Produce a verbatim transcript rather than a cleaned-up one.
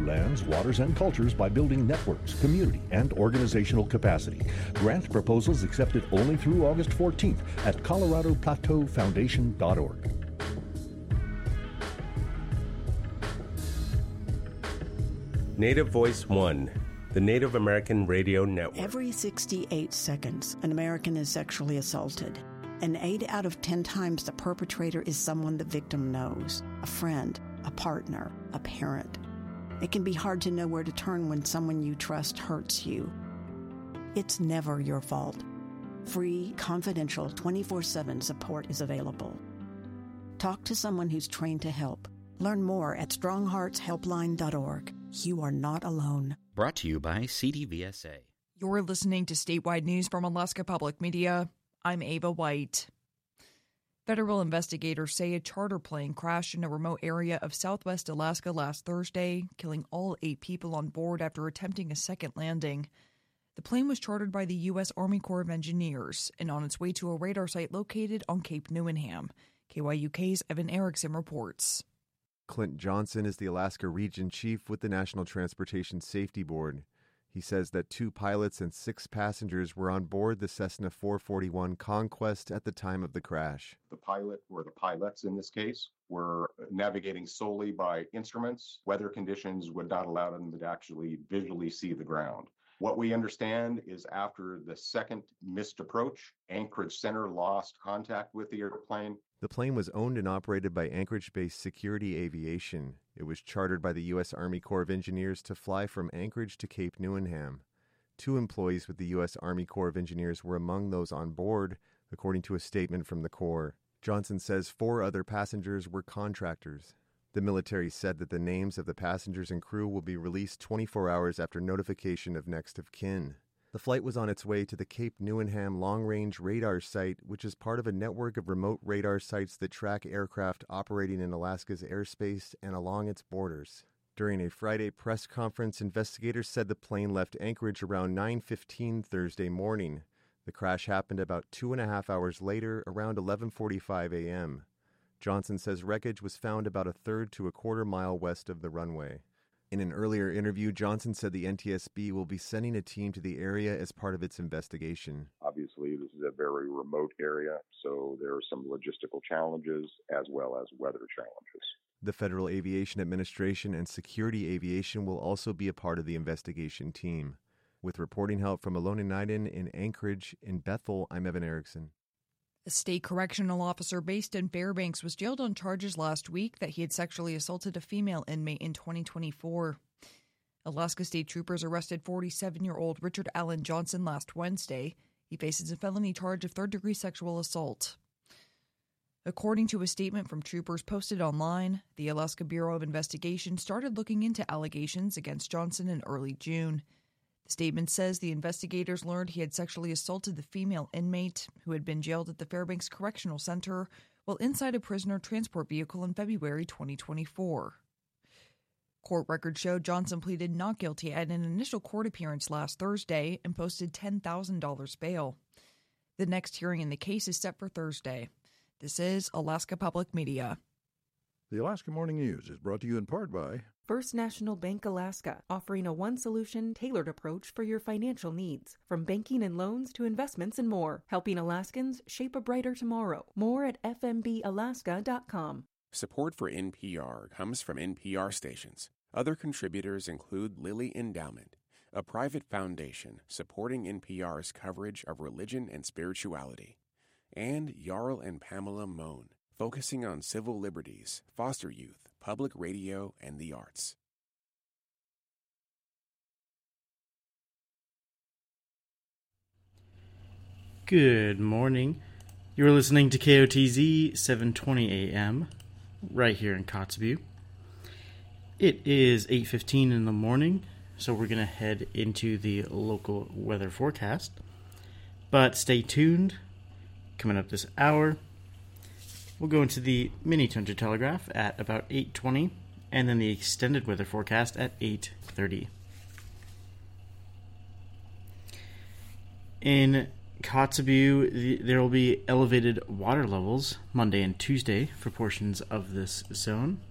lands, waters, and cultures by building networks, community, and organizational capacity. Grant proposals accepted only through August fourteenth at colorado plateau foundation dot org. Native Voice One, the Native American Radio Network. Every sixty-eight seconds, an American is sexually assaulted. And eight out of ten times the perpetrator is someone the victim knows, a friend, a partner, a parent. It can be hard to know where to turn when someone you trust hurts you. It's never your fault. Free, confidential, twenty-four seven support is available. Talk to someone who's trained to help. Learn more at strong hearts helpline dot org. You are not alone. Brought to you by C D V S A. You're listening to statewide news from Alaska Public Media. I'm Ava White. Federal investigators say a charter plane crashed in a remote area of southwest Alaska last Thursday, killing all eight people on board after attempting a second landing. The plane was chartered by the U S Army Corps of Engineers and on its way to a radar site located on Cape Newenham. K Y U K's Evan Erickson reports. Clint Johnson is the Alaska Region Chief with the National Transportation Safety Board. He says that two pilots and six passengers were on board the Cessna four forty-one Conquest at the time of the crash. The pilot, or the pilots in this case, were navigating solely by instruments. Weather conditions would not allow them to actually visually see the ground. What we understand is after the second missed approach, Anchorage Center lost contact with the airplane. The plane was owned and operated by Anchorage-based Security Aviation. It was chartered by the U S Army Corps of Engineers to fly from Anchorage to Cape Newenham. Two employees with the U S Army Corps of Engineers were among those on board, according to a statement from the Corps. Johnson says four other passengers were contractors. The military said that the names of the passengers and crew will be released twenty-four hours after notification of next of kin. The flight was on its way to the Cape Newenham Long-Range Radar Site, which is part of a network of remote radar sites that track aircraft operating in Alaska's airspace and along its borders. During a Friday press conference, investigators said the plane left Anchorage around nine fifteen Thursday morning. The crash happened about two and a half hours later, around eleven forty-five a.m. Johnson says wreckage was found about a third to a quarter mile west of the runway. In an earlier interview, Johnson said the N T S B will be sending a team to the area as part of its investigation. Obviously, this is a very remote area, so there are some logistical challenges as well as weather challenges. The Federal Aviation Administration and Security Aviation will also be a part of the investigation team. With reporting help from Alona Naiden in Anchorage, in Bethel, I'm Evan Erickson. A state correctional officer based in Fairbanks was jailed on charges last week that he had sexually assaulted a female inmate in twenty twenty-four. Alaska State Troopers arrested forty-seven-year-old Richard Allen Johnson last Wednesday. He faces a felony charge of third-degree sexual assault. According to a statement from troopers posted online, the Alaska Bureau of Investigation started looking into allegations against Johnson in early June. The statement says the investigators learned he had sexually assaulted the female inmate who had been jailed at the Fairbanks Correctional Center while inside a prisoner transport vehicle in February twenty twenty-four. Court records showed Johnson pleaded not guilty at an initial court appearance last Thursday and posted ten thousand dollars bail. The next hearing in the case is set for Thursday. This is Alaska Public Media. The Alaska Morning News is brought to you in part by First National Bank Alaska, offering a one-solution, tailored approach for your financial needs. From banking and loans to investments and more, helping Alaskans shape a brighter tomorrow. More at f m b alaska dot com. Support for N P R comes from N P R stations. Other contributors include Lilly Endowment, a private foundation supporting N P R's coverage of religion and spirituality, and Jarl and Pamela Mohn, focusing on civil liberties, foster youth, public radio, and the arts. Good morning. You're listening to K O T Z seven twenty A M, right here in Kotzebue. It is eight fifteen in the morning, so we're going to head into the local weather forecast. But stay tuned. Coming up this hour, we'll go into the mini Tundra Telegraph at about eight twenty, and then the extended weather forecast at eight thirty. In Kotzebue, there will be elevated water levels Monday and Tuesday for portions of this zone.